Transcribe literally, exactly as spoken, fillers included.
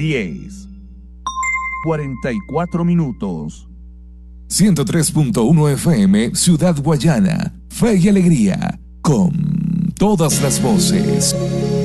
diez, cuarenta y cuatro minutos. ciento tres punto uno F M, Ciudad Guayana. Fe y alegría, con todas las voces.